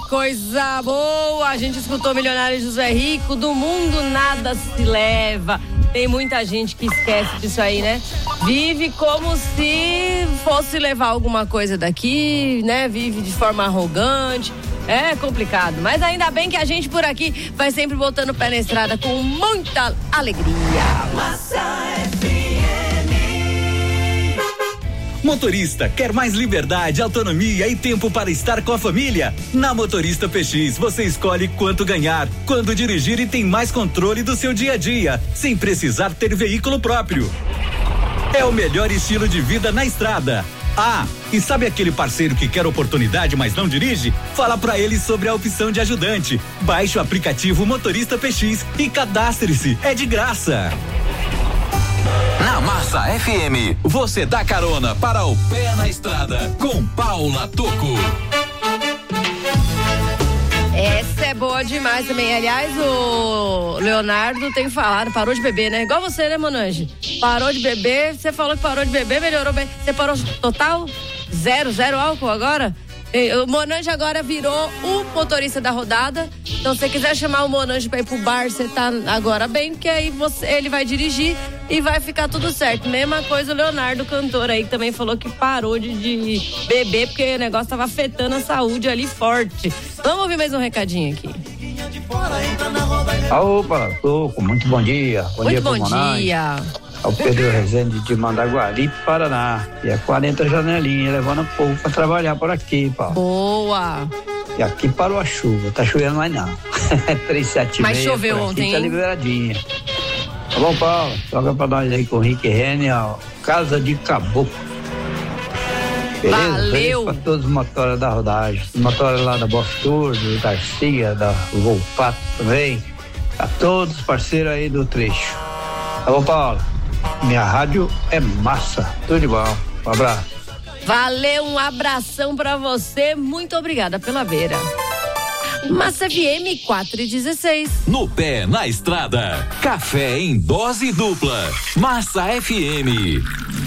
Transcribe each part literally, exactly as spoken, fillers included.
coisa boa! A gente escutou Milionário José Rico, do mundo nada se leva. Tem muita gente que esquece disso aí, né? Vive como se fosse levar alguma coisa daqui, né? Vive de forma arrogante. É complicado, mas ainda bem que a gente por aqui vai sempre botando o pé na estrada com muita alegria. Massa F M. Motorista, quer mais liberdade, autonomia e tempo para estar com a família? Na Motorista P X, você escolhe quanto ganhar, quando dirigir e tem mais controle do seu dia a dia, sem precisar ter veículo próprio. É o melhor estilo de vida na estrada. Ah, e sabe aquele parceiro que quer oportunidade, mas não dirige? Fala pra ele sobre a opção de ajudante. Baixe o aplicativo Motorista P X e cadastre-se. É de graça. Na Massa F M, você dá carona para o pé na estrada com Paula Tocco. Essa é boa demais também. Aliás, o Leonardo tem falado, parou de beber, né? Igual você, né, Monange? Parou de beber, você falou que parou de beber, melhorou bem. Você parou total? Zero, zero álcool agora? O Monange agora virou o motorista da rodada. Então, se você quiser chamar o Monange pra ir pro bar, você tá agora bem, porque aí você, ele vai dirigir e vai ficar tudo certo. Mesma coisa o Leonardo, cantor aí, que também falou que parou de, de beber, porque o negócio tava afetando a saúde ali forte. Vamos ouvir mais um recadinho aqui. Opa, Tocco, muito bom dia. Bom muito dia, bom Monange. dia. É o Pedro Rezende de Mandaguari, Paraná. E é quarenta janelinhas, levando o povo pra trabalhar por aqui, Paulo. Boa. E aqui parou a chuva, tá chovendo mais não. três sete seis. Mas choveu ontem, tá hein? liberadinha. Tá bom, Paulo? Toca pra nós aí com o Rick Renner, ó, Casa de Caboclo. Beleza? Valeu. Pra todos os motores da rodagem. Os motores lá da Boss Tour, do Garcia, da Volpato também. A todos os parceiros aí do trecho. Tá bom, Paulo? Minha rádio é massa. Tudo de bom. Um abraço. Valeu, um abração pra você. Muito obrigada pela beira. Massa F M quatro e dezesseis. No pé na estrada. Café em dose dupla. Massa F M.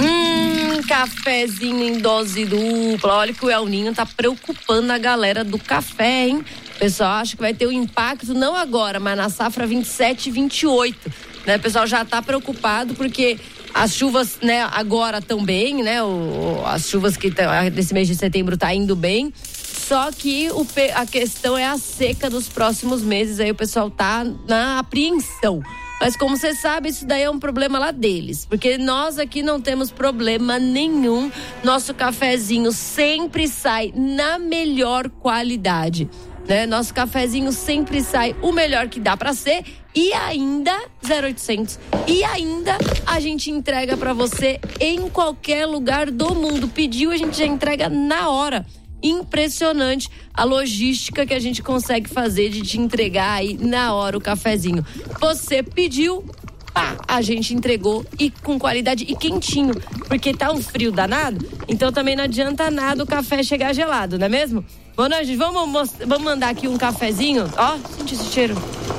Hum, cafezinho em dose dupla. Olha que o El Ninho tá preocupando a galera do café, hein? O pessoal acha que vai ter um impacto, não agora, mas na safra vinte e sete e vinte e oito. Né? O pessoal já tá preocupado porque as chuvas, né, agora tão bem, né? O, as chuvas que tá, desse mês de setembro tá indo bem. Só que o, a questão é a seca dos próximos meses. Aí o pessoal tá na apreensão. Mas como você sabe, isso daí é um problema lá deles. Porque nós aqui não temos problema nenhum. Nosso cafezinho sempre sai na melhor qualidade. Né? Nosso cafezinho sempre sai o melhor que dá pra ser. E ainda, zero oitocentos. E ainda a gente entrega pra você em qualquer lugar do mundo. Pediu, a gente já entrega na hora. Impressionante a logística que a gente consegue fazer de te entregar aí na hora o cafezinho. Você pediu, pá, a gente entregou e com qualidade e quentinho, porque tá um frio danado, então também não adianta nada o café chegar gelado, não é mesmo? Monange, vamos, vamos mandar aqui um cafezinho, ó, sente esse cheiro.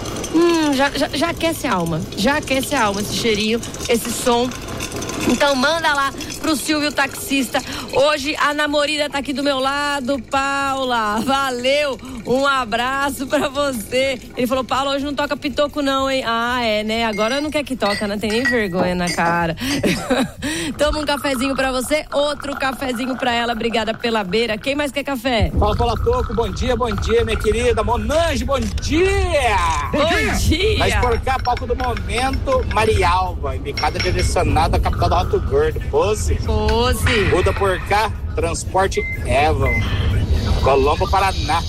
Hum, já, já, já aquece a alma, já aquece a alma esse cheirinho, esse som. Então manda lá pro Silvio Taxista. Hoje a namorada tá aqui do meu lado, Paula. Valeu, um abraço pra você. Ele falou, Paula, hoje não toca pitoco não, hein? Ah, é, né? Agora não quer que toca, não tem nem vergonha na cara. Toma um cafezinho pra você, outro cafezinho pra ela. Obrigada pela beira. Quem mais quer café? Fala, Paula Tocco, bom dia, bom dia, minha querida. Monange, bom dia! Bom dia! Mas por cá, palco do momento, Marialva, embicada direcionada à capital do Alto Gordo. Pose. Pose. Muda por cá, transporte Evan, Colombo, Paraná.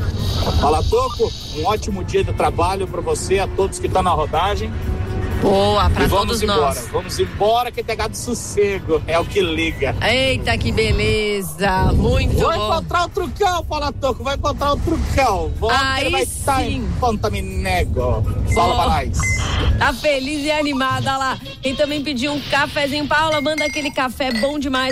Fala, Tocco, um ótimo dia de trabalho para você, a todos que estão na rodagem. Boa, pra e todos vamos embora, nós. Vamos embora que pegado sossego, é o que liga. Eita, que beleza, muito vai bom. Vai encontrar o trucão, Paula Tocco, vai encontrar o trucão. Volta, aí vai sim. estar em Ponta Minego. Fala pra nós. Tá feliz e animada lá. Quem também pediu um cafezinho, Paula, manda aquele café bom demais.